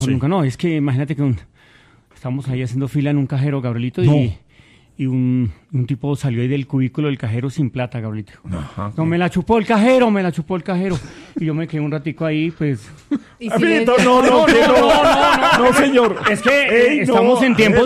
Nunca, no, es que imagínate que estamos ahí haciendo fila en un cajero, Gabrielito, No. y un tipo salió ahí del cubículo del cajero sin plata, Gabrielito. Ajá. No, me la chupó el cajero. Y yo me quedé un ratico ahí, pues... Amiguito, no, señor. Es que Ey, no. estamos en tiempos